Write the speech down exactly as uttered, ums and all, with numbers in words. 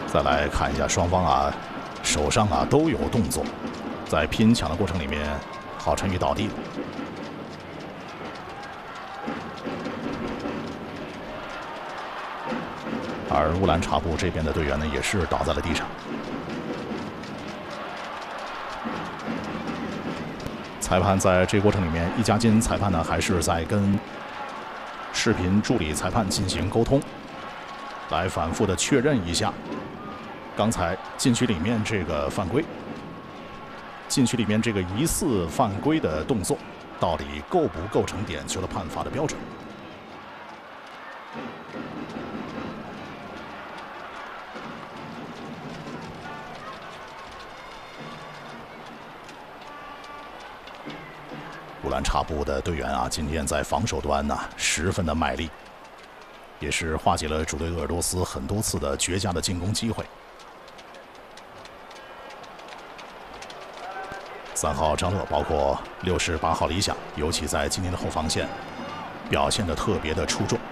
再来看一下双方啊，手上啊都有动作，在拼抢的过程里面，郝晨宇倒地了。而乌兰察布这边的队员呢，也是倒在了地上。裁判在这个过程里面，易家金裁判呢还是在跟视频助理裁判进行沟通，来反复的确认一下刚才禁区里面这个犯规，禁区里面这个疑似犯规的动作，到底构不构成点球的判罚的标准。乌兰察布的队员啊，今天在防守端呢、啊、十分的卖力，也是化解了主队鄂尔多斯很多次的绝佳的进攻机会。三号张乐，包括六十八号李想，尤其在今天的后防线表现得特别的出众。